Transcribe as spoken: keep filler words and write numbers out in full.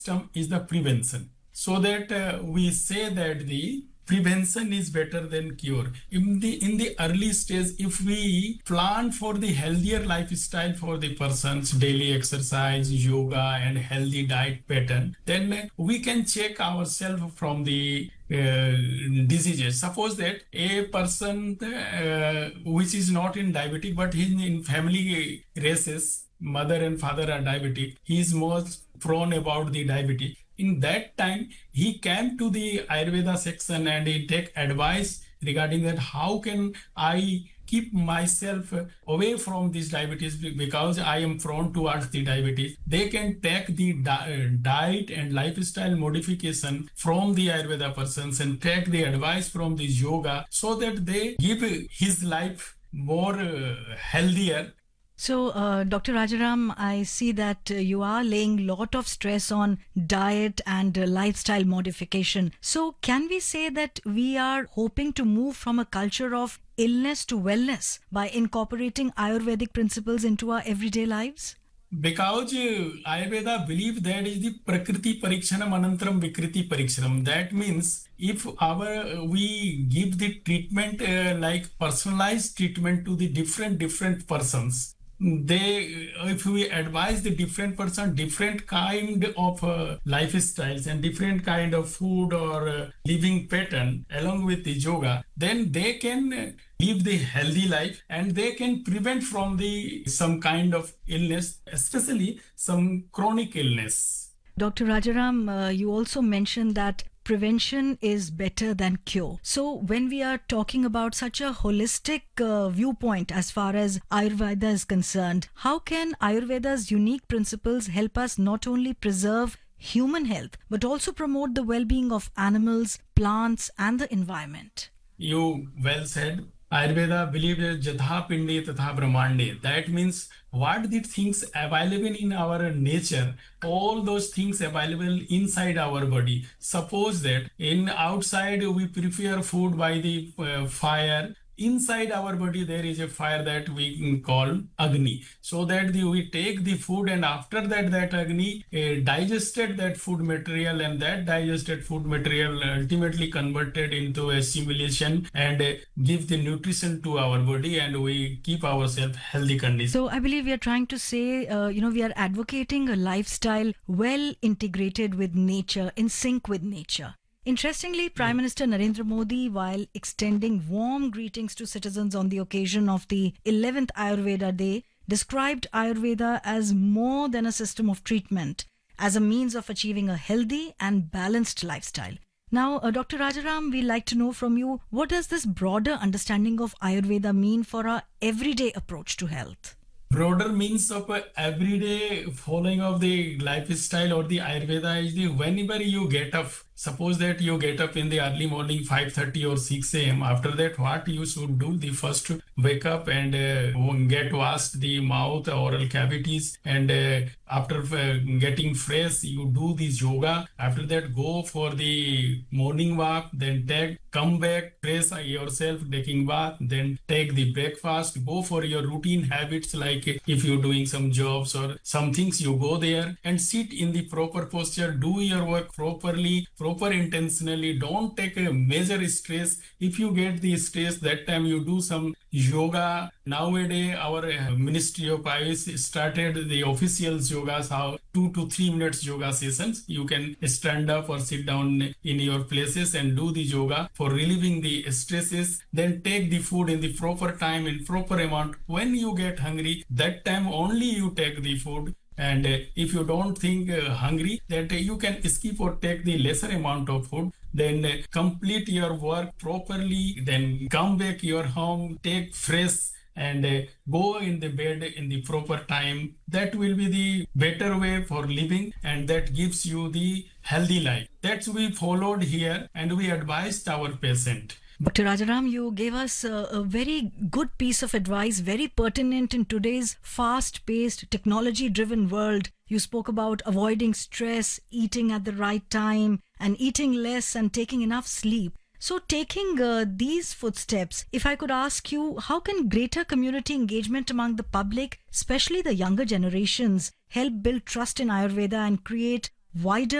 system is the prevention. So that uh, we say that the prevention is better than cure. In the in the early stage, if we plan for the healthier lifestyle for the person's daily exercise, yoga, and healthy diet pattern, then we can check ourselves from the uh, diseases. Suppose that a person uh, which is not in diabetic but he's in family races, mother and father are diabetic, he is most prone about the diabetes. In that time, he came to the Ayurveda section and he take advice regarding that how can I keep myself away from this diabetes because I am prone towards the diabetes. They can take the di- diet and lifestyle modification from the Ayurveda persons and take the advice from the yoga so that they give his life more uh, healthier. So, uh, Doctor Rajaram, I see that uh, you are laying lot of stress on diet and uh, lifestyle modification. So, can we say that we are hoping to move from a culture of illness to wellness by incorporating Ayurvedic principles into our everyday lives? Because uh, Ayurveda believe that is the Prakriti Parikshanam Anantaram Vikriti Parikshanam. That means if our we give the treatment uh, like personalized treatment to the different different persons, they if we advise the different person different kind of uh, lifestyles and different kind of food or uh, living pattern along with the yoga, then they can uh, live the healthy life and they can prevent from the some kind of illness, especially some chronic illness. Doctor Rajaram, uh, you also mentioned that prevention is better than cure. So when we are talking about such a holistic uh, viewpoint as far as Ayurveda is concerned, how can Ayurveda's unique principles help us not only preserve human health, but also promote the well-being of animals, plants, and the environment? You well said. Ayurveda believes Jatha Pindi Tatha Brahmande. That means what the things available in our nature, all those things available inside our body. Suppose that in outside we prepare food by the uh, fire. Inside our body there is a fire that we call Agni. So that the, we take the food and after that that Agni uh, digested that food material and that digested food material ultimately converted into assimilation and uh, give the nutrition to our body and we keep ourselves healthy condition. So I believe we are trying to say, uh, you know, we are advocating a lifestyle well integrated with nature, in sync with nature. Interestingly, Prime Minister Narendra Modi, while extending warm greetings to citizens on the occasion of the eleventh Ayurveda Day, described Ayurveda as more than a system of treatment, as a means of achieving a healthy and balanced lifestyle. Now, uh, Doctor Rajaram, we'd like to know from you, what does this broader understanding of Ayurveda mean for our everyday approach to health? Broader means of uh, everyday following of the lifestyle or the Ayurveda is the whenever you get up, suppose that you get up in the early morning five thirty or six a.m. After that, what you should do? The first wake up and uh, get washed the mouth, oral cavities, and uh, after uh, getting fresh, you do this yoga. After that, go for the morning walk, then take, come back, fresh yourself, taking bath, then take the breakfast, go for your routine habits like if you're doing some jobs or some things, you go there and sit in the proper posture, do your work properly, proper intentionally, don't take a major stress. If you get the stress, that time you do some yoga. Nowadays, our Ministry of Ayush started the official yogas, how two to three minutes yoga sessions. You can stand up or sit down in your places and do the yoga for relieving the stresses. Then take the food in the proper time, in proper amount. When you get hungry, that time only you take the food. And uh, if you don't think uh, hungry, that uh, you can skip or take the lesser amount of food. Then uh, complete your work properly. Then come back your home, take fresh and uh, go in the bed in the proper time. That will be the better way for living and that gives you the healthy life. That's we followed here and we advised our patient. Doctor Rajaram, you gave us a, a very good piece of advice, very pertinent in today's fast-paced, technology-driven world. You spoke about avoiding stress, eating at the right time, and eating less and taking enough sleep. So taking uh, these footsteps, if I could ask you, how can greater community engagement among the public, especially the younger generations, help build trust in Ayurveda and create wider